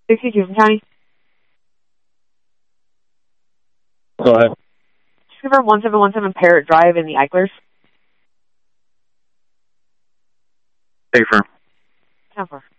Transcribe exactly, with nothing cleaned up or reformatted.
sixty-two from County. Go ahead. Just confirm one seven one seven Parrot Drive in the Eichlers. Safer. ten four.